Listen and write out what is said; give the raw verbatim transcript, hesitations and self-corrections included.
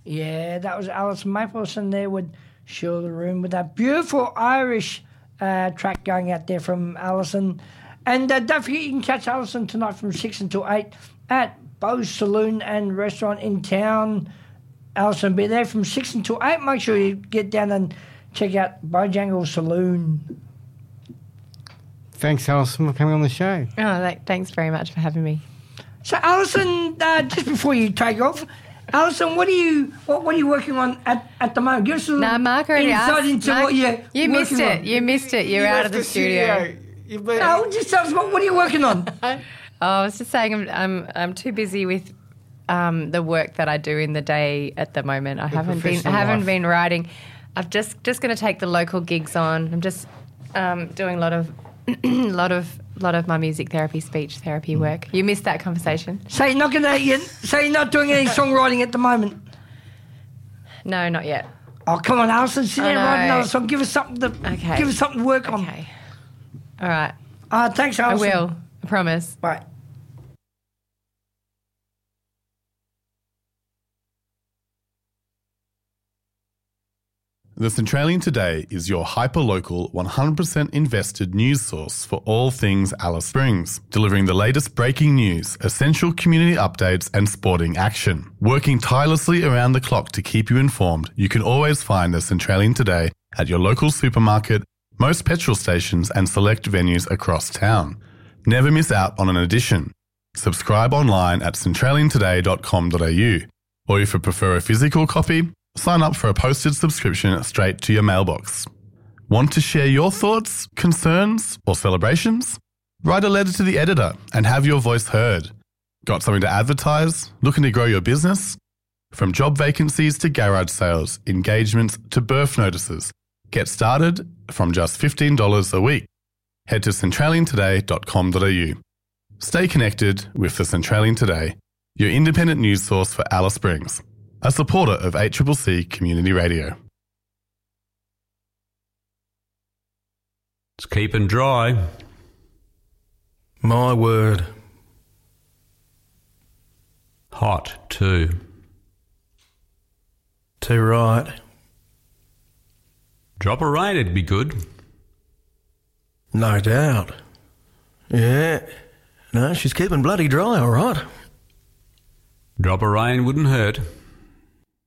Yeah, that was Alison Mapleson there with Share the Room with that beautiful Irish uh, track going out there from Alison. And uh, don't forget you can catch Alison tonight from six until eight at Bo's Saloon and Restaurant in town. Alison will be there from six until eight. Make sure you get down and check out Bojangles Saloon. Thanks, Alison, for coming on the show. Oh, that, thanks very much for having me. So, Alison, uh, just before you take off, Alison, what are you what, what are you working on at, at the moment? Give us a little no, Mark already insight asked. into Mark, what you're you missed working it. on. You missed it. You're You out of left the studio. You've been- No, just tell us what, what are you working on? Oh, I was just saying I'm I'm, I'm too busy with um, the work that I do in the day at the moment. I The haven't been I professional haven't life. been writing. I'm just just going to take the local gigs on. I'm just um, doing a lot of lot of lot of my music therapy, speech therapy work. You missed that conversation. So you're not gonna you, so you're not doing any songwriting at the moment? No, not yet. Oh, come on, Alison, sit I there and write know. another song. Give us something to Okay. give us something to work on. Okay. All right. Uh, thanks, I Alison. will. I promise. Bye. The Centralian Today is your hyper-local, one hundred percent invested news source for all things Alice Springs, delivering the latest breaking news, essential community updates and sporting action. Working tirelessly around the clock to keep you informed, you can always find the Centralian Today at your local supermarket, most petrol stations and select venues across town. Never miss out on an edition. Subscribe online at centralian today dot com dot a u, or if you prefer a physical copy, sign up for a posted subscription straight to your mailbox. Want to share your thoughts, concerns, or celebrations? Write a letter to the editor and have your voice heard. Got something to advertise? Looking to grow your business? From job vacancies to garage sales, engagements to birth notices, get started from just fifteen dollars a week. Head to centralian today dot com dot a u. Stay connected with the Centralian Today, your independent news source for Alice Springs, a supporter of A C C C Community Radio. It's keeping dry. My word. Hot, too. Too right. Drop of rain, it'd be good. No doubt. Yeah. No, she's keeping bloody dry, all right. Drop of rain wouldn't hurt.